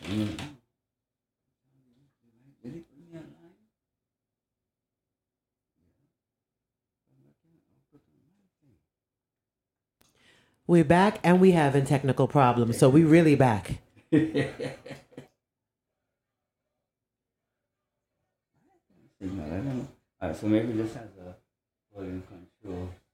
Mm. Did he put me online? We're back and we having technical problems, so we really back. No, I don't know. Alright, so maybe this has a volume control.